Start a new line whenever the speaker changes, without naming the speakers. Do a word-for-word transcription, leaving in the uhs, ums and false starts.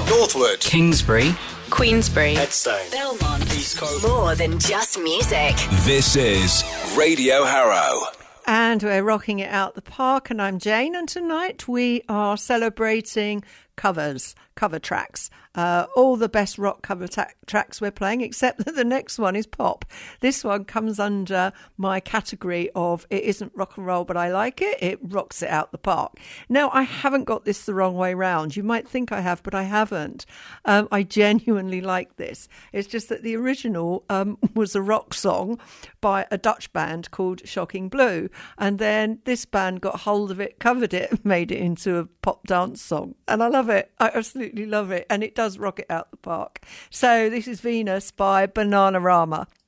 Northwood,
Kingsbury,
Queensbury,
Headstone,
Belmont,
East Coast.
More than just music.
This is Radio Harrow.
And we're rocking it out the park, and I'm Jane, and tonight we are celebrating covers, cover tracks. Uh, all the best rock cover ta- tracks we're playing, except that the next one is pop. This one comes under my category of it isn't rock and roll, but I like it. It rocks it out the park. Now, I haven't got this the wrong way round. You might think I have, but I haven't. Um, I genuinely like this. It's just that the original um, was a rock song by a Dutch band called Shocking Blue. And then this band got hold of it, covered it, made it into a pop dance song. And I love it. I absolutely love it. And it does rock it out the park. So this is Venus by Bananarama.